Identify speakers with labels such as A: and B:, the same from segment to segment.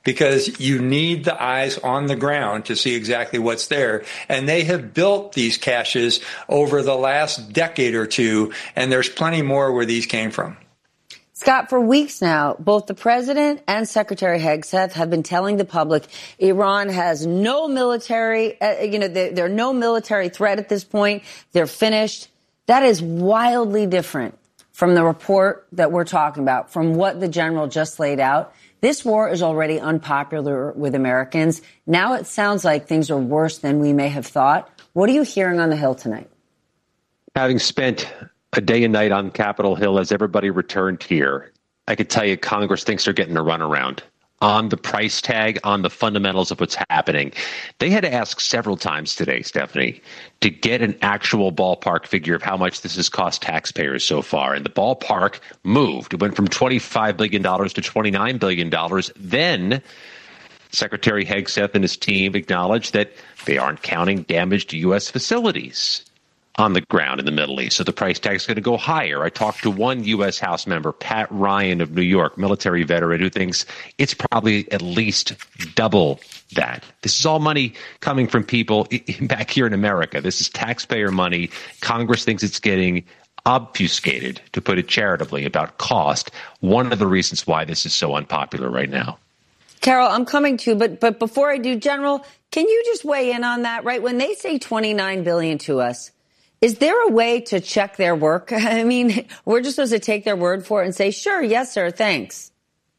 A: because you need the eyes on the ground to see exactly what's there. And they have built these caches over the last decade or two, and there's plenty more where these came from.
B: Scott, for weeks now, both the president and Secretary Hegseth have been telling the public Iran has no military, they're no military threat at this point. They're finished. That is wildly different from the report that we're talking about, from what the general just laid out. This war is already unpopular with Americans. Now it sounds like things are worse than we may have thought. What are you hearing on the Hill tonight?
C: Having spent a day and night on Capitol Hill as everybody returned here, I could tell you Congress thinks they're getting a runaround on the price tag, on the fundamentals of what's happening. They had to ask several times today, Stephanie, to get an actual ballpark figure of how much this has cost taxpayers so far. And the ballpark moved. It went from $25 billion to $29 billion. Then Secretary Hegseth and his team acknowledged that they aren't counting damaged U.S. facilities on the ground in the Middle East. So the price tag is going to go higher. I talked to one U.S. House member, Pat Ryan of New York, military veteran, who thinks it's probably at least double that. This is all money coming from people back here in America. This is taxpayer money. Congress thinks it's getting obfuscated, to put it charitably, about cost. One of the reasons why this is so unpopular right now.
B: Carol, I'm coming to you, but before I do, General, can you just weigh in on that, right? When they say $29 billion to us, is there a way to check their work? I mean, we're just supposed to take their word for it and say, sure, yes, sir, thanks.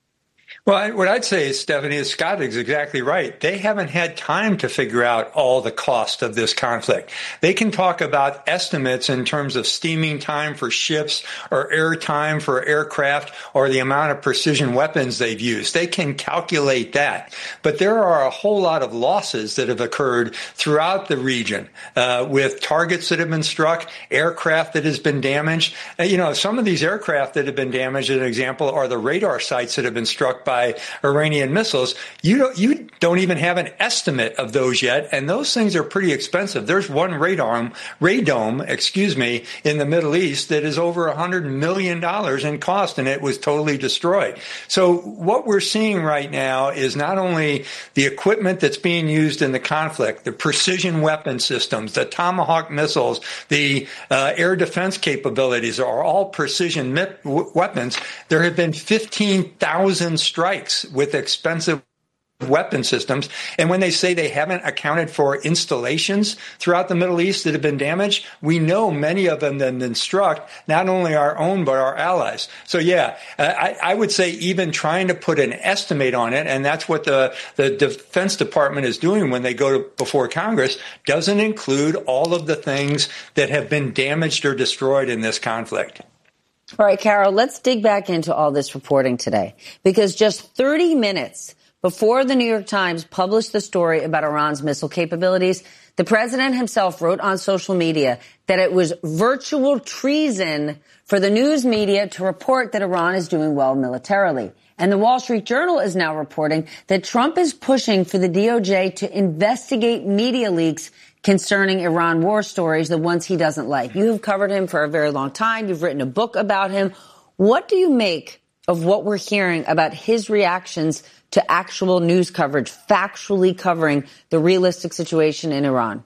A: Well, what I'd say, Stephanie, is Scott is exactly right. They haven't had time to figure out all the cost of this conflict. They can talk about estimates in terms of steaming time for ships or air time for aircraft or the amount of precision weapons they've used. They can calculate that. But there are a whole lot of losses that have occurred throughout the region with targets that have been struck, aircraft that has been damaged. Some of these aircraft that have been damaged, an example, are the radar sites that have been struck by Iranian missiles. You don't even have an estimate of those yet, and those things are pretty expensive. There's one radome, in the Middle East that is over $100 million in cost, and it was totally destroyed. So what we're seeing right now is not only the equipment that's being used in the conflict, the precision weapon systems, the Tomahawk missiles, the air defense capabilities are all precision weapons. There have been 15,000 strikes with expensive weapon systems. And when they say they haven't accounted for installations throughout the Middle East that have been damaged, we know many of them have been struck, not only our own, but our allies. So, I would say even trying to put an estimate on it, and that's what the Defense Department is doing when they go before Congress, doesn't include all of the things that have been damaged or destroyed in this conflict.
B: All right, Carol, let's dig back into all this reporting today, because just 30 minutes before the New York Times published the story about Iran's missile capabilities, the president himself wrote on social media that it was virtual treason for the news media to report that Iran is doing well militarily. And the Wall Street Journal is now reporting that Trump is pushing for the DOJ to investigate media leaks concerning Iran war stories, the ones he doesn't like. You have covered him for a very long time. You've written a book about him. What do you make of what we're hearing about his reactions to actual news coverage, factually covering the realistic situation in Iran?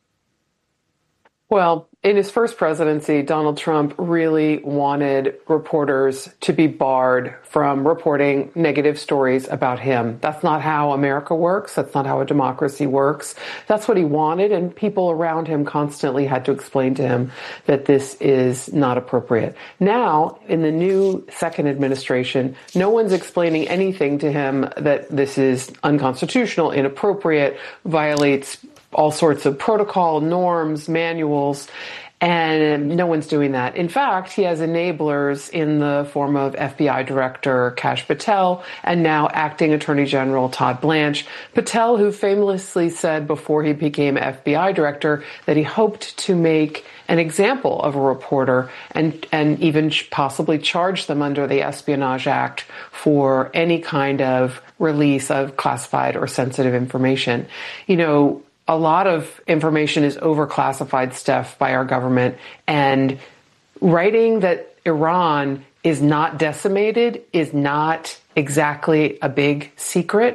D: Well, in his first presidency, Donald Trump really wanted reporters to be barred from reporting negative stories about him. That's not how America works. That's not how a democracy works. That's what he wanted, and people around him constantly had to explain to him that this is not appropriate. Now, in the new second administration, no one's explaining anything to him that this is unconstitutional, inappropriate, violates all sorts of protocol, norms, manuals, and no one's doing that. In fact, he has enablers in the form of FBI Director Kash Patel and now Acting Attorney General Todd Blanche. Patel, who famously said before he became FBI Director that he hoped to make an example of a reporter and even possibly charge them under the Espionage Act for any kind of release of classified or sensitive information. A lot of information is overclassified stuff by our government, and writing that Iran is not decimated is not exactly a big secret.